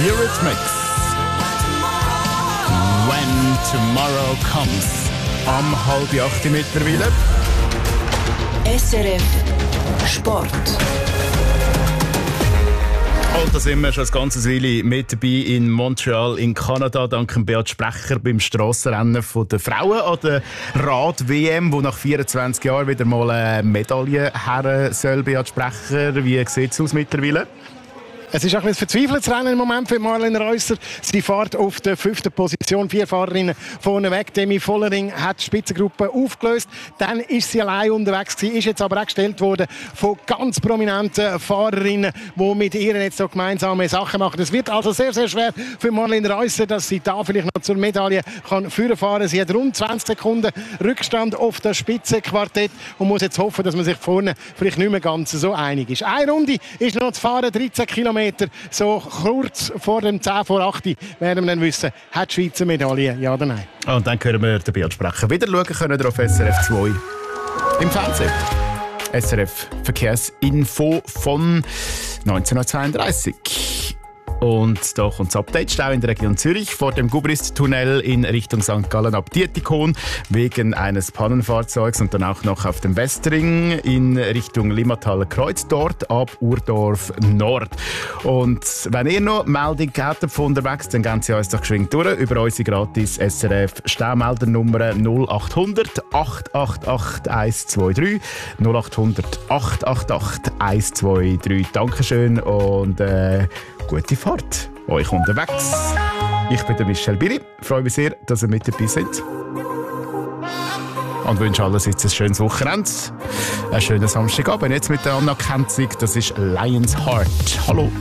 Eurythmics. When Tomorrow Comes. Am 7:30 mittlerweile. SRF Sport. Und da sind wir schon das ganze Weile mit dabei in Montreal in Kanada, dank Beat Sprecher beim Strassenrennen der Frauen an der Rad-WM, wo nach 24 Jahren wieder mal eine Medaille her soll. Beat Sprecher, wie sieht es aus mittlerweile? Es ist auch ein verzweifeltes Rennen im Moment für Marlene Reusser. Sie fährt auf der 5. Position. 4 Fahrerinnen vorne weg. Demi Vollering hat die Spitzengruppe aufgelöst. Dann ist sie allein unterwegs gewesen, ist jetzt aber auch gestellt worden von ganz prominenten Fahrerinnen, die mit ihr jetzt so gemeinsame Sachen machen. Es wird also sehr, sehr schwer für Marlene Reusser, dass sie da vielleicht noch zur Medaille kann fahren. Sie hat rund 20 Sekunden Rückstand auf das Spitzenquartett und muss jetzt hoffen, dass man sich vorne vielleicht nicht mehr ganz so einig ist. Eine Runde ist noch zu fahren, 13 Kilometer. So kurz vor dem 10 vor 8 werden wir dann wissen, hat die Schweizer Medaille, ja oder nein. Und dann können wir den Beat Sprecher wieder schauen können auf SRF 2 im Fernsehen. SRF Verkehrsinfo von 1932. Und da kommt das Update. Stau in der Region Zürich vor dem Gubrist-Tunnel in Richtung St. Gallen ab Dietikon wegen eines Pannenfahrzeugs und dann auch noch auf dem Westring in Richtung Limmataler Kreuz, dort ab Urdorf Nord. Und wenn ihr noch Meldung habt von unterwegs, dann gehen Sie uns doch geschwind durch über unsere gratis SRF Staumeldernummer 0800 888 123 0800 888 123. Dankeschön und gute Fahrt euch unterwegs. Ich bin der Michel Biri. Freue mich sehr, dass ihr mit dabei seid. Und wünsche alles jetzt ein schönes Wochenende. Einen schönen Samstagabend. Jetzt mit der Anna Kenzig. Das ist Lions Heart. Hallo.